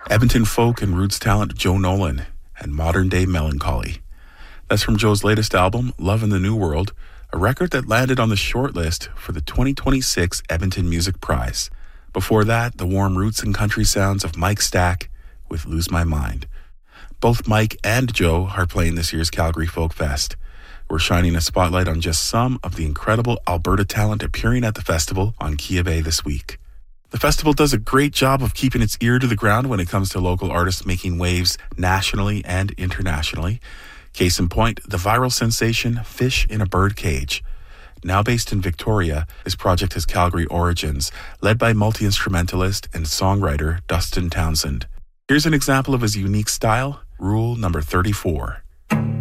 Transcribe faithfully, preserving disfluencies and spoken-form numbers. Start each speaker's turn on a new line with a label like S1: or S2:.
S1: Edmonton folk and roots talent Joe Nolan, and Modern Day Melancholy. That's from Joe's latest album, Love in the New World, a record that landed on the shortlist for the twenty twenty-six Edmonton Music Prize. Before that, the warm roots and country sounds of Mike Stack with Lose My Mind. Both Mike and Joe are playing this year's Calgary Folk Fest. We're shining a spotlight on just some of the incredible Alberta talent appearing at the festival on Kia Bay this week. The festival does a great job of keeping its ear to the ground when it comes to local artists making waves nationally and internationally. Case in point, the viral sensation Fish in a Bird Cage. Now based in Victoria, this project has Calgary origins, led by multi-instrumentalist and songwriter Dustin Townsend. Here's an example of his unique style, Rule number thirty-four.